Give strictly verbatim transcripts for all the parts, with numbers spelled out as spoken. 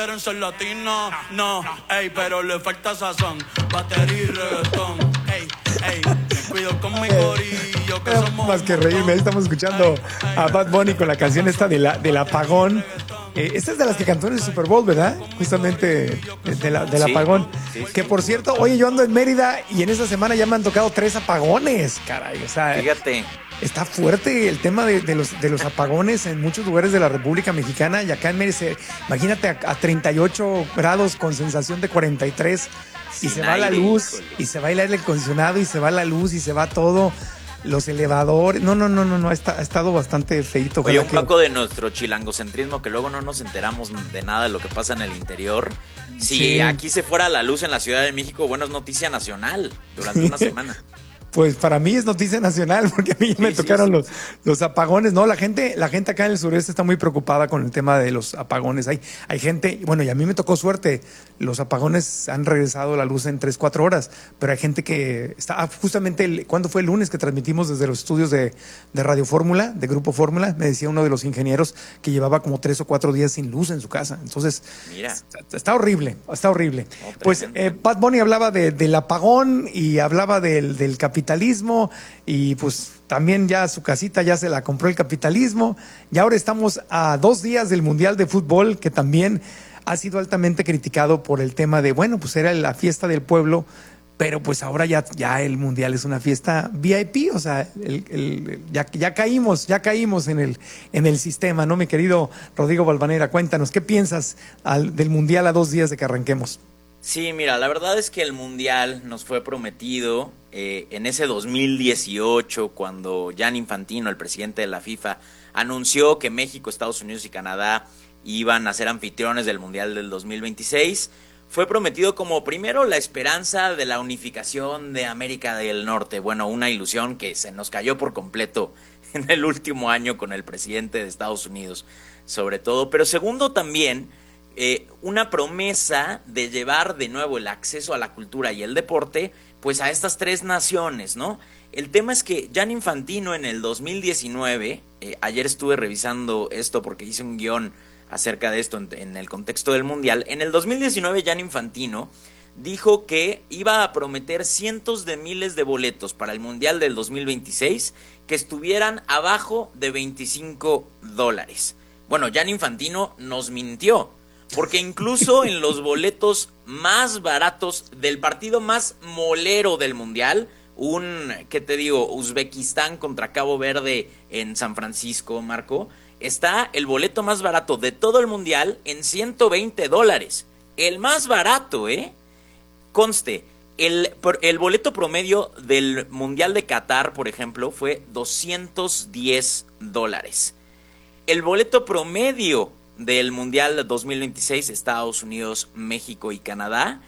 quieren ser latinos, no, ey, pero le falta sazón, batería y reggaetón, ey, ey, cuido con mi corillo que somos más que reírme, ahí estamos escuchando a Bad Bunny con la canción esta de la, del apagón. Eh, esta es de las que cantó en el Super Bowl, ¿verdad? Justamente de, de la, del Sí, apagón. sí, sí. Que por cierto, oye, yo ando en Mérida y en esta semana ya me han tocado tres apagones, caray. O sea, Fíjate. está fuerte el tema de, de, los, de los apagones en muchos lugares de la República Mexicana. Y acá en Mérida, se- imagínate a, a treinta y ocho grados con sensación de cuarenta y tres y Sin se va la aire, luz, híjole. y se va el aire acondicionado, y se va la luz, y se va todo. Los elevadores. No, no, no, no, no. Ha, esta- ha estado bastante feito. Oye, Ojalá un que- poco de nuestro chilangocentrismo, que luego no nos enteramos de nada de lo que pasa en el interior. Si Sí. aquí se fuera la luz en la Ciudad de México, bueno, es noticia nacional durante una semana. Pues para mí es noticia nacional, porque a mí me Sí, tocaron sí, los, los apagones. No, la gente, la gente acá en el sureste está muy preocupada con el tema de los apagones. Hay, hay gente, bueno, y a mí me tocó suerte. Los apagones han regresado la luz en tres, cuatro horas, pero hay gente que está, ah, justamente, el, ¿cuándo fue el lunes que transmitimos desde los estudios de, de Radio Fórmula, de Grupo Fórmula? Me decía uno de los ingenieros que llevaba como tres o cuatro días sin luz en su casa. Entonces, Mira. está, está horrible, está horrible. No, Pues tremendo. eh, Bad Bunny hablaba de, del apagón y hablaba del, del capitalismo, y pues también ya su casita ya se la compró el capitalismo, y ahora estamos a dos días del Mundial de Fútbol, que también ha sido altamente criticado por el tema de, bueno, pues era la fiesta del pueblo, pero pues ahora ya, ya el Mundial es una fiesta V I P, o sea, el, el- ya, ya caímos, ya caímos en el, en el sistema, ¿no, mi querido Rodrigo Balvanera? Cuéntanos, ¿qué piensas al- del Mundial a dos días de que arranquemos? Sí, mira, la verdad es que el Mundial nos fue prometido eh, en ese dos mil dieciocho, cuando Gianni Infantino, el presidente de la FIFA, anunció que México, Estados Unidos y Canadá iban a ser anfitriones del Mundial del dos mil veintiséis. Fue prometido como primero la esperanza de la unificación de América del Norte. Bueno, una ilusión que se nos cayó por completo en el último año con el presidente de Estados Unidos, sobre todo. Pero segundo también, eh, una promesa de llevar de nuevo el acceso a la cultura y el deporte, pues a estas tres naciones, ¿no? El tema es que Gianni Infantino en el dos mil diecinueve, eh, ayer estuve revisando esto porque hice un guión acerca de esto en, en el contexto del Mundial. En el dos mil diecinueve, Gianni Infantino dijo que iba a prometer cientos de miles de boletos para el Mundial del dos mil veintiséis que estuvieran abajo de veinticinco dólares. Bueno, Gianni Infantino nos mintió, porque incluso en los boletos más baratos del partido más molero del Mundial, un, ¿qué te digo?, Uzbekistán contra Cabo Verde en San Francisco, Marco, está el boleto más barato de todo el Mundial en ciento veinte dólares. El más barato, ¿eh? Conste, el, el boleto promedio del Mundial de Qatar, por ejemplo, fue doscientos diez dólares. El boleto promedio del Mundial dos mil veintiséis, Estados Unidos, México y Canadá,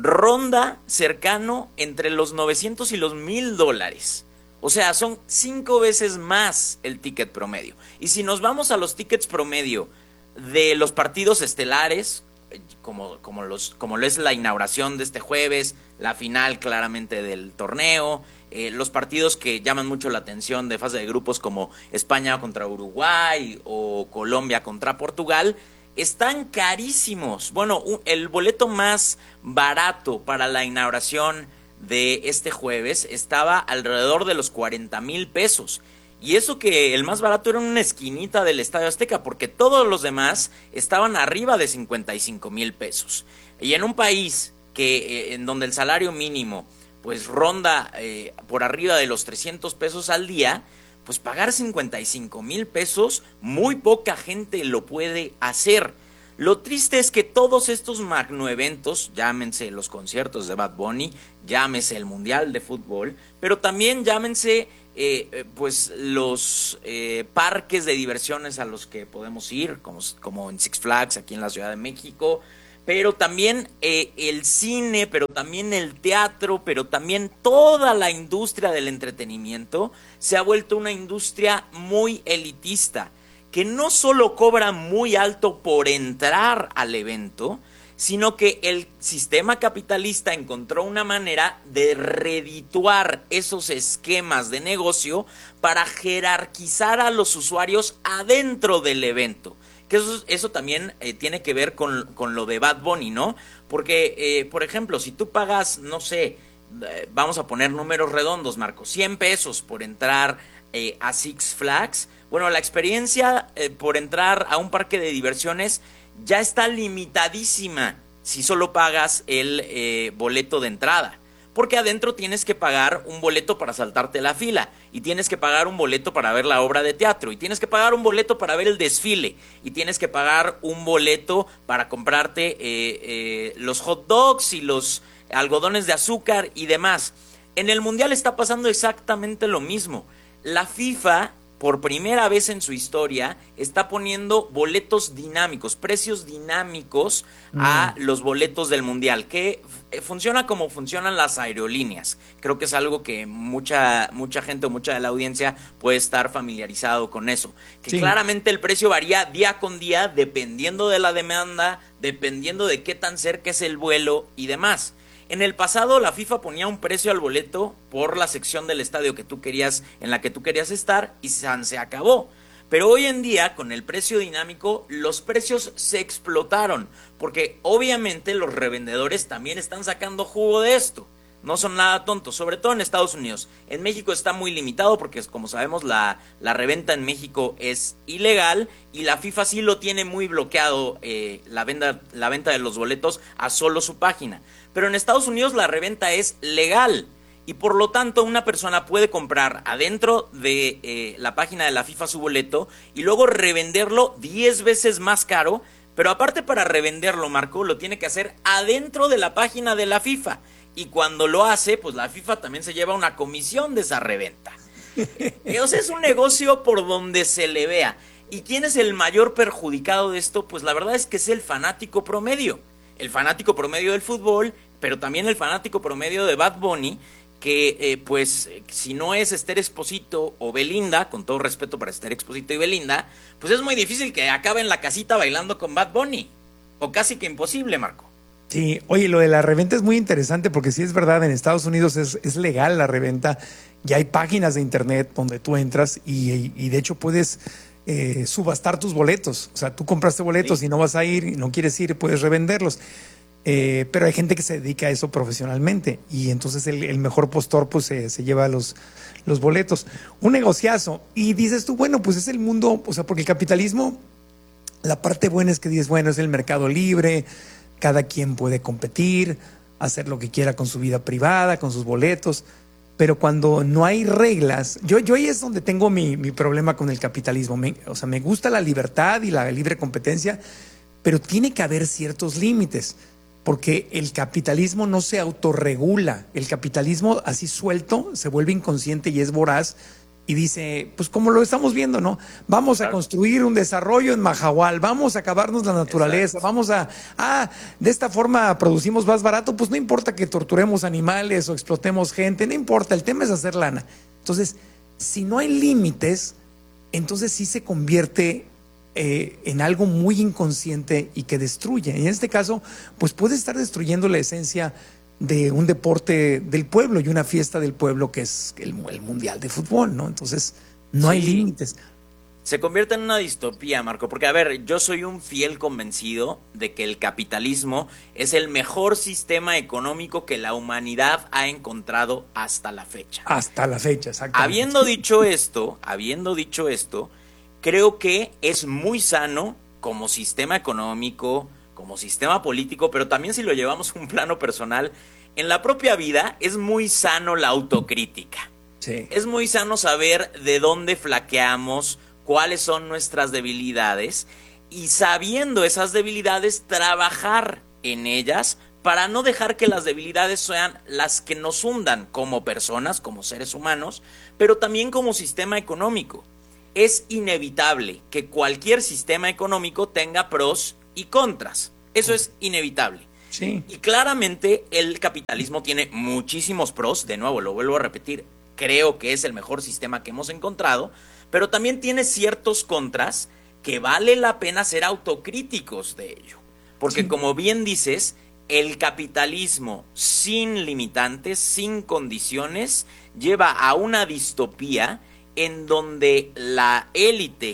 ronda cercano entre los novecientos y los mil dólares. O sea, son cinco veces más el ticket promedio. Y si nos vamos a los tickets promedio de los partidos estelares, como, como, los, como lo es la inauguración de este jueves, la final claramente del torneo, eh, los partidos que llaman mucho la atención de fase de grupos como España contra Uruguay o Colombia contra Portugal, están carísimos. Bueno, un, el boleto más barato para la inauguración de este jueves estaba alrededor de los cuarenta mil pesos. Y eso que el más barato era en una esquinita del Estadio Azteca, porque todos los demás estaban arriba de cincuenta y cinco mil pesos. Y en un país que eh, en donde el salario mínimo pues ronda eh, por arriba de los trescientos pesos al día, pues pagar cincuenta y cinco mil pesos, muy poca gente lo puede hacer. Lo triste es que todos estos magnoeventos, llámense los conciertos de Bad Bunny, llámese el Mundial de Fútbol, pero también llámense eh, pues los eh, parques de diversiones a los que podemos ir, como, como en Six Flags aquí en la Ciudad de México, pero también eh, el cine, pero también el teatro, pero también toda la industria del entretenimiento se ha vuelto una industria muy elitista, que no solo cobra muy alto por entrar al evento, sino que el sistema capitalista encontró una manera de redituar esos esquemas de negocio para jerarquizar a los usuarios adentro del evento, que eso, eso también eh, tiene que ver con, con lo de Bad Bunny, ¿no? Porque, eh, por ejemplo, si tú pagas, no sé, eh, vamos a poner números redondos, Marco, cien pesos por entrar eh, a Six Flags, bueno, la experiencia eh, por entrar a un parque de diversiones ya está limitadísima si solo pagas el eh, boleto de entrada. Porque adentro tienes que pagar un boleto para saltarte la fila, y tienes que pagar un boleto para ver la obra de teatro, y tienes que pagar un boleto para ver el desfile, y tienes que pagar un boleto para comprarte eh, eh, los hot dogs y los algodones de azúcar y demás. En el Mundial está pasando exactamente lo mismo. La FIFA, por primera vez en su historia, está poniendo boletos dinámicos, precios dinámicos mm. a los boletos del Mundial, que funciona como funcionan las aerolíneas. Creo que es algo que mucha mucha gente o mucha de la audiencia puede estar familiarizado con eso. Que sí. Claramente el precio varía día con día dependiendo de la demanda, dependiendo de qué tan cerca es el vuelo y demás. En el pasado la FIFA ponía un precio al boleto por la sección del estadio que tú querías, en la que tú querías estar, y se acabó. Pero hoy en día, con el precio dinámico, los precios se explotaron, porque obviamente los revendedores también están sacando jugo de esto. No son nada tontos, sobre todo en Estados Unidos. En México está muy limitado porque, como sabemos, la, la reventa en México es ilegal, y la FIFA sí lo tiene muy bloqueado, eh, la, venta, la venta de los boletos a solo su página. Pero en Estados Unidos la reventa es legal, y por lo tanto una persona puede comprar adentro de eh, la página de la FIFA su boleto y luego revenderlo diez veces más caro, pero aparte, para revenderlo, Marco, lo tiene que hacer adentro de la página de la FIFA. Y cuando lo hace, pues la FIFA también se lleva una comisión de esa reventa. O sea, es un negocio por donde se le vea. ¿Y quién es el mayor perjudicado de esto? Pues la verdad es que es el fanático promedio. El fanático promedio del fútbol, pero también el fanático promedio de Bad Bunny, que eh, pues si no es Esther Expósito o Belinda, con todo respeto para Esther Expósito y Belinda, pues es muy difícil que acabe en la casita bailando con Bad Bunny. O casi que imposible, Marco. Sí, oye, lo de la reventa es muy interesante, porque sí es verdad, en Estados Unidos es, es legal la reventa, ya hay páginas de internet donde tú entras y, y de hecho puedes eh, subastar tus boletos. O sea, tú compraste boletos sí. y no vas a ir y no quieres ir, puedes revenderlos. Eh, pero hay gente que se dedica a eso profesionalmente, y entonces el, el mejor postor pues se, se lleva los, los boletos. Un negociazo. Y dices tú, bueno, pues es el mundo, o sea, porque el capitalismo, la parte buena es que dices, bueno, es el mercado libre, cada quien puede competir, hacer lo que quiera con su vida privada, con sus boletos, pero cuando no hay reglas, yo, yo ahí es donde tengo mi, mi problema con el capitalismo. Me, o sea, me gusta la libertad y la libre competencia, pero tiene que haber ciertos límites, porque el capitalismo no se autorregula. El capitalismo así suelto se vuelve inconsciente y es voraz, y dice, pues como lo estamos viendo, ¿no? Vamos a construir un desarrollo en Mahahual, vamos a acabarnos la naturaleza, Exacto. vamos a, ah, de esta forma producimos más barato, pues no importa que torturemos animales o explotemos gente, no importa, el tema es hacer lana. Entonces, si no hay límites, entonces sí se convierte eh, en algo muy inconsciente y que destruye. Y en este caso, pues puede estar destruyendo la esencia de un deporte del pueblo y una fiesta del pueblo, que es el, el mundial de fútbol, ¿no? Entonces, no sí. hay límites. Se convierte en una distopía, Marco, porque a ver, yo soy un fiel convencido de que el capitalismo es el mejor sistema económico que la humanidad ha encontrado hasta la fecha. Hasta la fecha, exactamente. Habiendo dicho esto, habiendo dicho esto, creo que es muy sano como sistema económico, como sistema político, pero también si lo llevamos a un plano personal, en la propia vida es muy sano la autocrítica. Sí. Es muy sano saber de dónde flaqueamos, cuáles son nuestras debilidades, y sabiendo esas debilidades, trabajar en ellas para no dejar que las debilidades sean las que nos hundan como personas, como seres humanos, pero también como sistema económico. Es inevitable que cualquier sistema económico tenga pros y contras. Eso es inevitable. Sí. Y claramente el capitalismo tiene muchísimos pros. De nuevo, lo vuelvo a repetir, creo que es el mejor sistema que hemos encontrado, pero también tiene ciertos contras que vale la pena ser autocríticos de ello. Porque sí. como bien dices, el capitalismo sin limitantes, sin condiciones, lleva a una distopía en donde la élite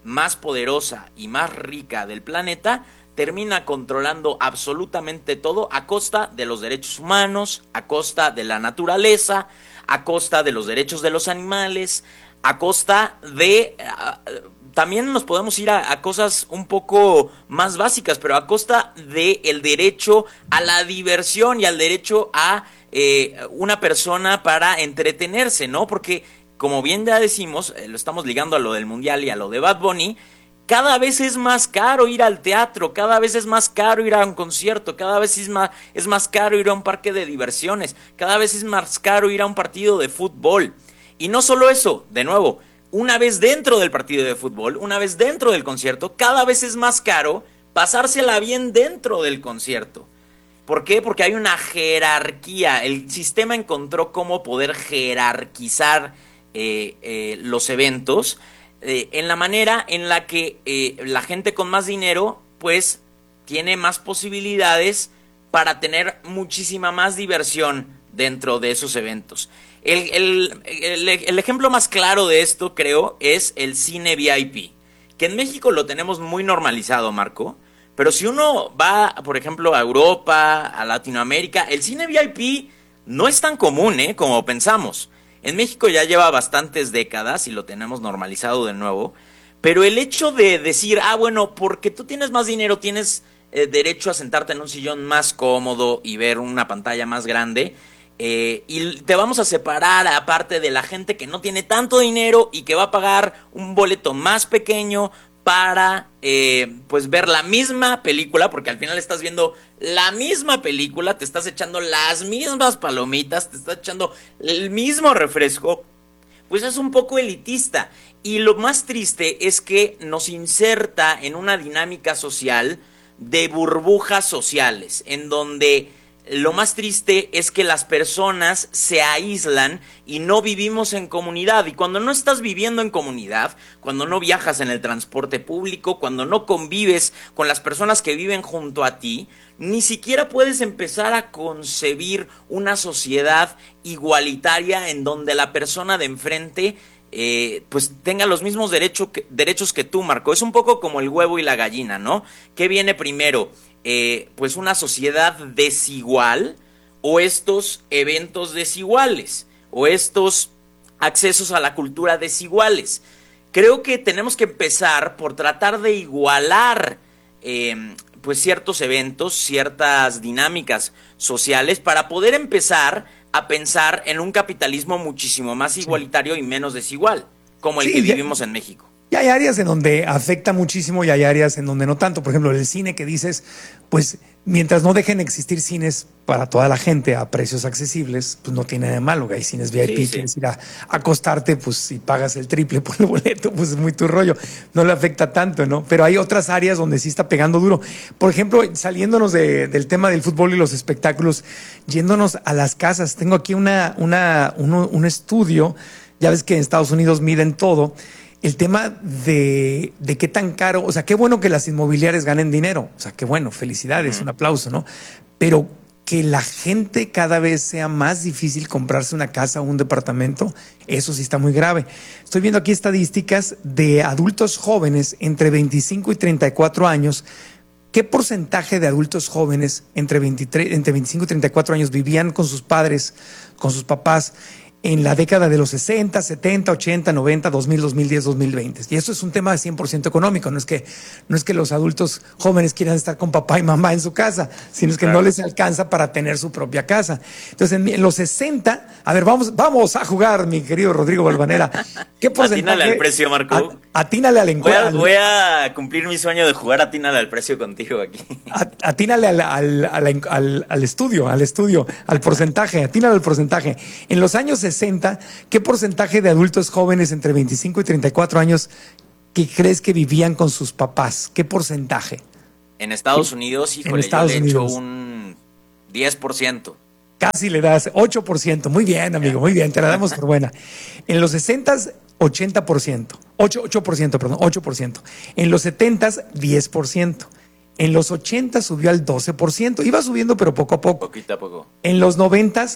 más poderosa y más rica del planeta termina controlando absolutamente todo a costa de los derechos humanos, a costa de la naturaleza, a costa de los derechos de los animales, a costa de... Uh, también nos podemos ir a, a cosas un poco más básicas, pero a costa del derecho a la diversión y al derecho a eh, una persona para entretenerse, ¿no? Porque, como bien ya decimos, eh, lo estamos ligando a lo del Mundial y a lo de Bad Bunny, cada vez es más caro ir al teatro, cada vez es más caro ir a un concierto, cada vez es más, es más caro ir a un parque de diversiones, cada vez es más caro ir a un partido de fútbol. Y no solo eso, de nuevo, una vez dentro del partido de fútbol, una vez dentro del concierto, cada vez es más caro pasársela bien dentro del concierto. ¿Por qué? Porque hay una jerarquía. El sistema encontró cómo poder jerarquizar eh, eh, los eventos eh, en la manera en la que eh, la gente con más dinero, pues, tiene más posibilidades para tener muchísima más diversión dentro de esos eventos. El, el, el, el ejemplo más claro de esto, creo, es el cine V I P, que en México lo tenemos muy normalizado, Marco, pero si uno va, por ejemplo, a Europa, a Latinoamérica, el cine V I P no es tan común, ¿eh?, como pensamos. En México ya lleva bastantes décadas y lo tenemos normalizado de nuevo, pero el hecho de decir, ah, bueno, porque tú tienes más dinero, tienes eh, derecho a sentarte en un sillón más cómodo y ver una pantalla más grande, Eh, y te vamos a separar aparte de la gente que no tiene tanto dinero y que va a pagar un boleto más pequeño para eh, pues ver la misma película, porque al final estás viendo la misma película, te estás echando las mismas palomitas, te estás echando el mismo refresco, pues es un poco elitista. Y lo más triste es que nos inserta en una dinámica social de burbujas sociales, en donde lo más triste es que las personas se aíslan y no vivimos en comunidad. Y cuando no estás viviendo en comunidad, cuando no viajas en el transporte público, cuando no convives con las personas que viven junto a ti, ni siquiera puedes empezar a concebir una sociedad igualitaria en donde la persona de enfrente eh, pues tenga los mismos derecho que, derechos que tú, Marco. Es un poco como el huevo y la gallina, ¿no? ¿Qué viene primero? Eh, pues una sociedad desigual o estos eventos desiguales o estos accesos a la cultura desiguales. Creo que tenemos que empezar por tratar de igualar eh, pues ciertos eventos, ciertas dinámicas sociales para poder empezar a pensar en un capitalismo muchísimo más igualitario y menos desigual, como el sí, que ya vivimos en México. Y hay áreas en donde afecta muchísimo y hay áreas en donde no tanto. Por ejemplo, el cine que dices, pues mientras no dejen existir cines para toda la gente a precios accesibles, pues no tiene de malo. Hay cines V I P, sí, sí. Quieres ir a acostarte, pues si pagas el triple por el boleto, pues es muy tu rollo. No le afecta tanto, ¿no? Pero hay otras áreas donde sí está pegando duro. Por ejemplo, saliéndonos de, del tema del fútbol y los espectáculos, yéndonos a las casas. Tengo aquí una, una, uno, un estudio, ya ves que en Estados Unidos miden todo. El tema de, de qué tan caro, o sea, qué bueno que las inmobiliarias ganen dinero, o sea, qué bueno, felicidades, uh-huh. Un aplauso, ¿no? Pero que la gente cada vez sea más difícil comprarse una casa o un departamento, eso sí está muy grave. Estoy viendo aquí estadísticas de adultos jóvenes entre veinticinco y treinta y cuatro años. ¿Qué porcentaje de adultos jóvenes entre, veintitrés, entre veinticinco y treinta y cuatro años vivían con sus padres, con sus papás, en la década de los sesenta, setenta, ochenta, noventa, dos mil, dos mil diez, dos mil veinte? Y eso es un tema de cien por ciento económico. No es que, no es que los adultos jóvenes quieran estar con papá y mamá en su casa, sino es que claro, no les alcanza para tener su propia casa. Entonces, en, en los sesenta, a ver, vamos, vamos a jugar, mi querido Rodrigo Balvanera. ¿Qué porcentaje? Atínale al precio, Marco. A, atínale al encuentro. Voy, voy a cumplir mi sueño de jugar atínale al precio contigo aquí. Atínale al, al, al, al, al estudio, al estudio, al porcentaje, atínale al porcentaje. En los años sesenta, ¿qué porcentaje de adultos jóvenes entre veinticinco y treinta y cuatro años que crees que vivían con sus papás? ¿Qué porcentaje? En Estados Unidos, híjole, en Estados yo le Unidos. He hecho un diez por ciento. Casi le das ocho por ciento. Muy bien, amigo, muy bien, te la damos por buena. En los sesentas, ochenta por ciento. ocho, ocho por ciento, perdón, ocho por ciento. En los setentas, diez por ciento. En los ochenta subió al doce por ciento. Iba subiendo, pero poco a poco. Poquito a poco. En los noventas,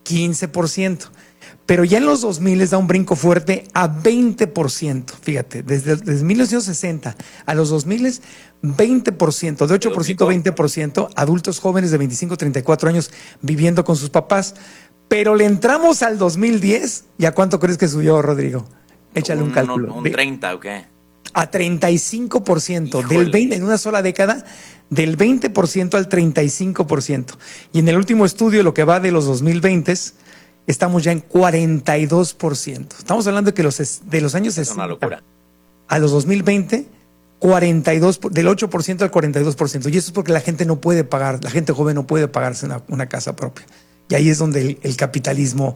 quince por ciento. Pero ya en los dos mil les da un brinco fuerte a veinte por ciento. Fíjate, desde, desde mil novecientos sesenta a los dos mil, veinte por ciento, de ocho por ciento a veinte por ciento, adultos jóvenes de veinticinco a treinta y cuatro años viviendo con sus papás. Pero le entramos al dos mil diez, ¿y a cuánto crees que subió, Rodrigo? Échale un, un cálculo. ¿Un treinta o qué? A treinta y cinco por ciento. Híjole. Del veinte, en una sola década, del veinte por ciento al treinta y cinco por ciento. Y en el último estudio, lo que va de los dos mil veinte, estamos ya en cuarenta y dos por ciento. Estamos hablando de que los, de los años sesenta es una locura. A los dos mil veinte, cuarenta y dos, del ocho por ciento al cuarenta y dos por ciento. Y eso es porque la gente no puede pagar, la gente joven no puede pagarse una, una casa propia. Y ahí es donde el, el capitalismo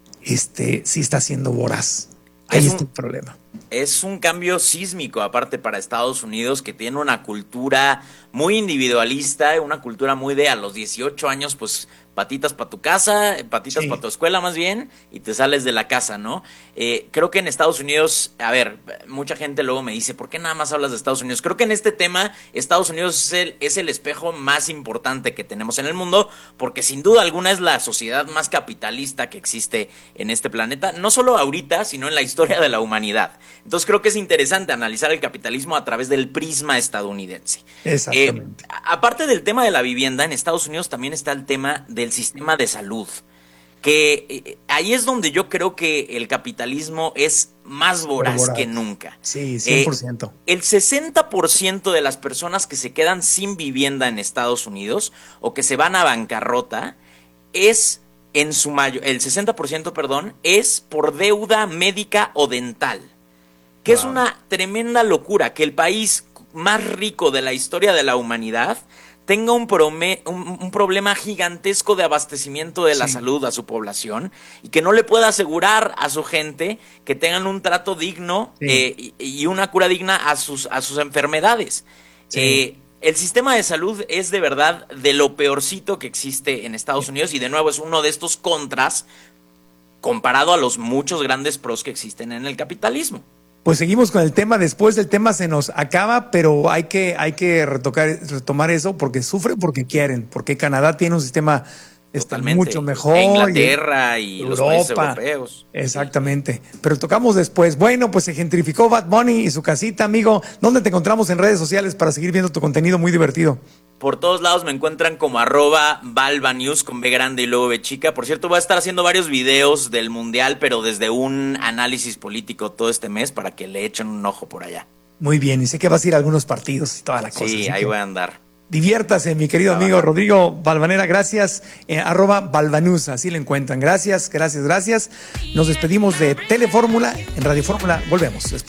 este, sí está siendo voraz. Ahí está el problema. Es un cambio sísmico, aparte, para Estados Unidos, que tiene una cultura muy individualista, una cultura muy de a los dieciocho años, pues patitas para tu casa, patitas Sí. para tu escuela más bien, y te sales de la casa, ¿no? Eh, creo que en Estados Unidos, a ver, mucha gente luego me dice, ¿por qué nada más hablas de Estados Unidos? Creo que en este tema, Estados Unidos es el, es el espejo más importante que tenemos en el mundo, porque sin duda alguna es la sociedad más capitalista que existe en este planeta, no solo ahorita, sino en la historia de la humanidad. Entonces creo que es interesante analizar el capitalismo a través del prisma estadounidense. Exactamente. Eh, aparte del tema de la vivienda, en Estados Unidos también está el tema del sistema de salud, que eh, ahí es donde yo creo que el capitalismo es más voraz, voraz. que nunca. Sí, cien por ciento. Eh, el sesenta por ciento de las personas que se quedan sin vivienda en Estados Unidos o que se van a bancarrota es en su mayo, el sesenta por ciento, perdón, es por deuda médica o dental. Que wow. Es una tremenda locura que el país más rico de la historia de la humanidad tenga un, prome, un, un problema gigantesco de abastecimiento de la sí. salud a su población y que no le pueda asegurar a su gente que tengan un trato digno sí. eh, y, y una cura digna a sus, a sus enfermedades. Sí. Eh, el sistema de salud es de verdad de lo peorcito que existe en Estados sí. Unidos y de nuevo es uno de estos contras comparado a los muchos grandes pros que existen en el capitalismo. Pues seguimos con el tema, después del tema se nos acaba, pero hay que, hay que retocar, retomar eso porque sufren porque quieren, porque Canadá tiene un sistema está mucho mejor. E Inglaterra y, y Europa, los países europeos. Exactamente, pero tocamos después. Bueno, pues se gentrificó Bad Bunny y su casita, amigo. ¿Dónde te encontramos en redes sociales para seguir viendo tu contenido muy divertido? Por todos lados me encuentran como arroba balvanews con B grande y luego B chica. Por cierto, voy a estar haciendo varios videos del Mundial, pero desde un análisis político todo este mes para que le echen un ojo por allá. Muy bien, y sé que vas a ir a algunos partidos y toda la cosa. Sí, ahí voy a andar. Diviértase, mi querido amigo va. Rodrigo Balvanera, gracias, eh, arroba Balvanus, así lo encuentran. Gracias, gracias, gracias. Nos despedimos de Telefórmula, en Radio Fórmula, volvemos después.